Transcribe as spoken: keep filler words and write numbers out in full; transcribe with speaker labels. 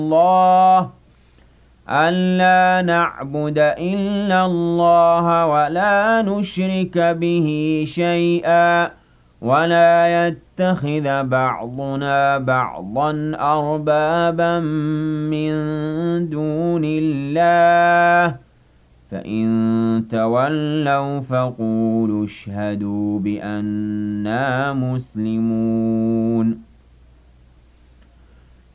Speaker 1: الله ألا نعبد إلا الله ولا نشرك به شيئا ولا يتخذ بعضنا بعضا أربابا من دون الله فإن تولوا فقولوا اشهدوا بأننا مسلمون